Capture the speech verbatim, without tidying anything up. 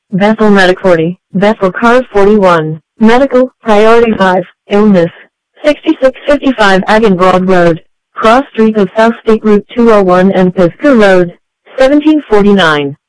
Bethel Medic forty, Bethel Car forty-one, Medical, Priority five, Illness, sixty-six fifty-five Agan Broad Road, Cross Street of South State Route two oh one and Pisgah Road, seventeen forty-nine.